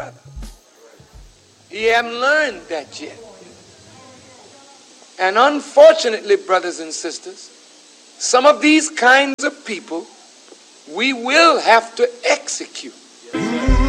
brother. He haven't learned that yet. And unfortunately, brothers and sisters, some of these kinds of people we will have to execute.